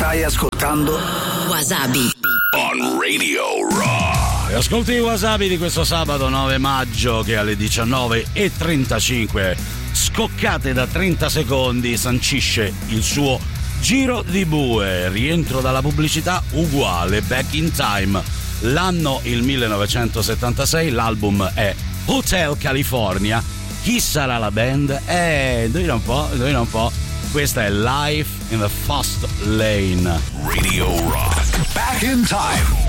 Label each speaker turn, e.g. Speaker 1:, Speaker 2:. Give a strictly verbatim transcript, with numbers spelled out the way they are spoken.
Speaker 1: Stai ascoltando
Speaker 2: Wasabi
Speaker 3: on Radio Rock.
Speaker 4: E ascolti i Wasabi di questo sabato nove maggio che alle diciannove e trentacinque scoccate da trenta secondi sancisce il suo giro di bue, rientro dalla pubblicità uguale, Back in Time, l'anno il millenovecentosettantasei, l'album è Hotel California. Chi sarà la band? Eh, indovina un po', indovina un po'. Questa è Life in the Fast Lane.
Speaker 3: Radio Rock.
Speaker 1: Back in Time.